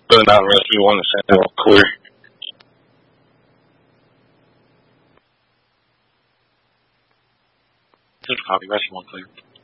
But not rescue one, the Sentinel clear. Copy, rescue one clear.